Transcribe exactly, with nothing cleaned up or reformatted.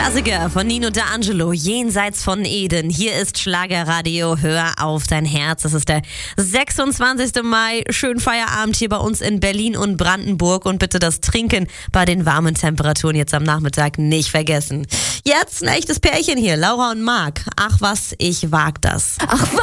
Klassiker von Nino D'Angelo, Jenseits von Eden. Hier ist Schlagerradio, hör auf dein Herz. Es ist der sechsundzwanzigster Mai. Schönen Feierabend hier bei uns in Berlin und Brandenburg. Und bitte das Trinken bei den warmen Temperaturen jetzt am Nachmittag nicht vergessen. Jetzt ein echtes Pärchen hier, Laura und Marc. Ach was, ich wag das. Ach was.